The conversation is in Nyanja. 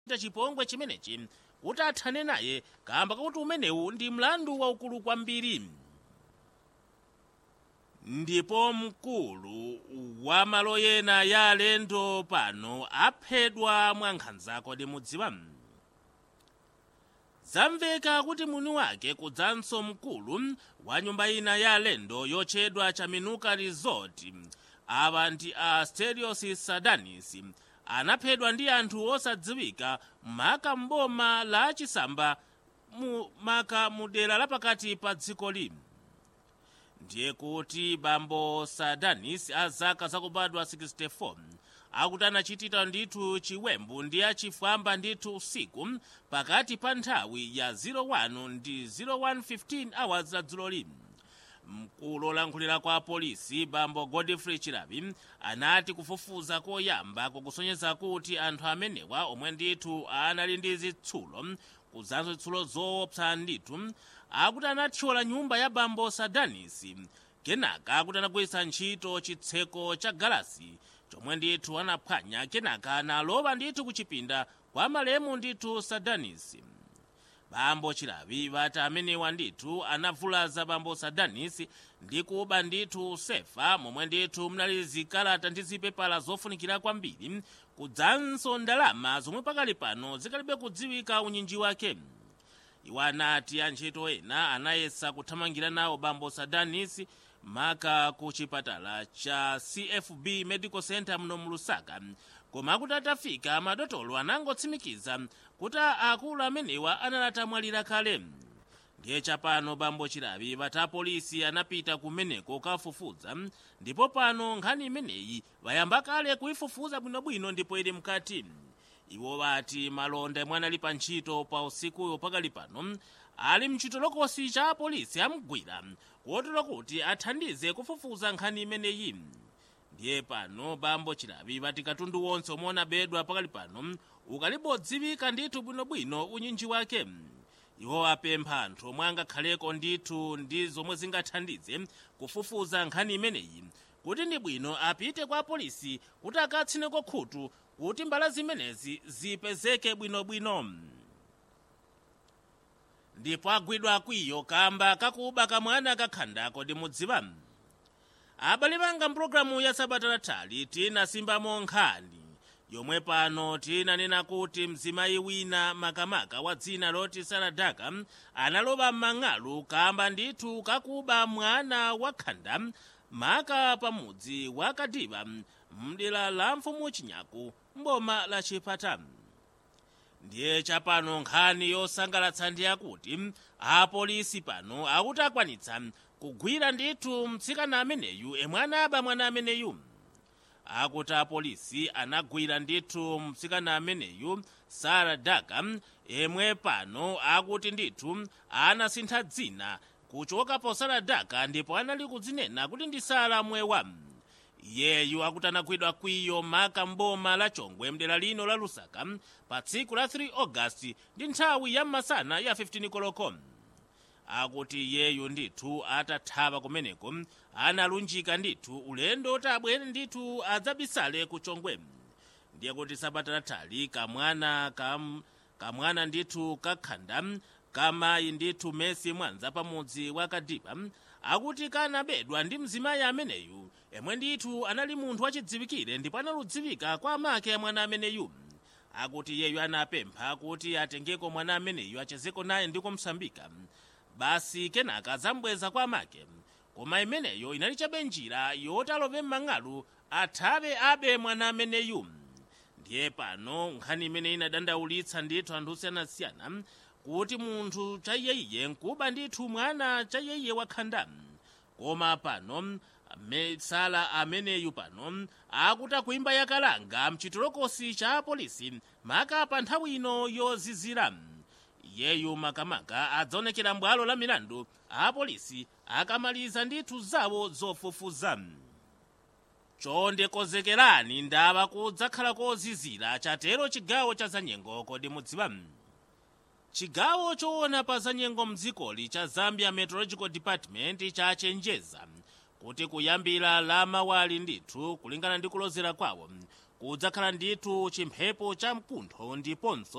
chipongwe chimenechi kuti athane naye kamba kakuti umenewu ndi mlandu waukulu kwambiri. Ndipo mkulu wa malo ena ya alendo pano aphedwa mwankhanza. Kodi mudziwa? Zamveka kuti mwini wake kudzanso mkulu wa nyumba ina ya alendo yotchedwa Chaminuka Resort, awa ndi a Stelios Sadanis, anaphedwa ndi anthu osadziwika maka mboma la Chisamba maka mudera lapakati pa dziko lino. Ndiye kuti bambo Sadanis azaka zakubadwa 64 akuti anachitira ndithu chiwembu ndi achifwamba ndithu usiku pakati pa nthawi ya 01 ndi 01:15 hours za dzulo lino. Mkulu olankhulira kwa polisi bambo Godfrey Chirabi anati kufufuza koyamba kukusonyeza kuti anthu amenewa omwe ndithu anali ndi zitsulo kudzanso zitsulo zoopsa ndithu akuti anathyola nyumba ya bambo Sadanis, kenaka akuti anagwiritsa ntchito chitseko cha galasi chomwe ndithu anaphwanya, kenaka analowa ndithu kuchipinda kwa malemu ndithu Sadanis. Bambo Chirabi vati amenewa ndithu anavulaza bambo Sadanis ndi kuba ndithu sefa momwe ndithu mnali zikalata ndi zipepala zofunikira kwambiri kudzanso ndalama zomwe pakali pano zikalibe kudziwika unyinji wake. Iwo anati antchito ena anayesa kuthamangira nawo bambo Sadanis maka ku chipatala cha CFB Medical Center muno mu Lusaka, koma kuti atafika madotolo anangotsimikiza kuti akulu amenewa analatamwalira kale. Ndiye chapano bambo Chirabi vati apolisi anapita kumeneko kafufuza, ndipo pano nkhani imeneyi vayamba kale kuifufuza bwinobwino ndipo ili mkati. Iwo vati malonda mwana ali pa ntchito pa usikuyo pakali pano ali mchitolokosi cha apolisi amugwira kotero kuti athandize kufufuza nkhani imeneyi. Ndiye pano bambo Chirabi vati katundu wonse omwe unabedwa pakali pano ukalibodziwika ndithu bwinobwino unyinji wake. Iwo apempha anthu omwe angakhaleko ndithu ndi zomwe zingathandize kufufuza nkhani imeneyi kuti ndi bwino apite kwa polisi kuti akatsineko khutu kuti mbala zimenezi zipezeke bwinobwino. Ndipo agwidwa kwiyo kamba kakuba kamwana kakhanda. Kodi mudziwa? Abale banga mpulogalamu ya sabata latali tinasimbamo nkhani yomwe pano tinanena kuti mzimayi wina makamaka wa dzina loti Saradaka analoba m'mang'alu kamba ndithu kakuba mwana wakhanda maka pamudzi wa Kadiba mdera la Mfumu Chinyaku mboma la Chipata. Ndiye chapano nkhani yosangalatsa ndi yakuti apolisi pano akuti akwanitsa kugwira ndithu mtsikana ameneyu emwe anaba mwana ameneyu. Akuti apolisi anagwira ndithu mtsikana ameneyu Saradaka emwe pano akuti ndithu anasintha dzina kuchoka po Saradaka ndipo anali kudzinena kuti ndi Sara mwewa. Iyeyu akuti anagwidwa kwiyo maka mboma la Chongwe mdera lino la Lusaka pa tsiku la 3 August ndi nthawi ya masana ya 15 koloko. Akuti iyeyu ndithu atathawa kumeneko analunjika ndithu ulendo kuti abwere ndithu adzabisale ku Chongwe. Ndiye kuti sabata latali kamwana ndithu kakhanda kamayi ndithu Messi Mwanza pamudzi wa Kadiba akuti kanabedwa ndi mzimayi ameneyu emwe ndithu anali munthu wachidziwikire ndipo analudziwika kwa amake mwana ameneyu. Akuti iyeyu anapempha kuti atengeko mwana ameneyu achezeko naye ndiko Msambika basi kenaka zambweza kwa amake, koma imeneyo inali chabe njira yoti alowe m'mang'alu athawe abe mwana ameneyu. Ndiye pano nkhani imene inadandaulitsa ndithu anthu osiyanasiyana kuti munthu chaiyeyiye nkuba ndithu mwana chaiyeyiye wakhanda, koma pano Sara ameneyu pano akuti akuimba yakalanga mchitolokosi cha polisi maka pa nthawi ino yozizira. Iyeyu makamaka adzaonekera mbwalo la milandu apolisi akamaliza ndithu zawo zofufuza. Chonde kozekerani ndaba kudzakhala kozizira chatero chigawo cha zanyengo. Kodi mudziwa? Chigawo choona pa zanyengo mdzikoli cha Zambia Meteorological Department chachenjeza kuti kuyambira la mawali ndithu kulingana ndi kulozera kwawo kudzakhala ndithu chimphepo cha mkuntho ndiponso